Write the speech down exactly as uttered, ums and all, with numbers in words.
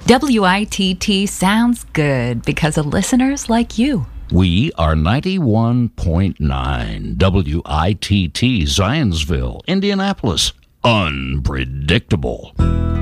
W I T T sounds good because of listeners like you. We are ninety-one point nine W I T T Zionsville, Indianapolis. Unpredictable.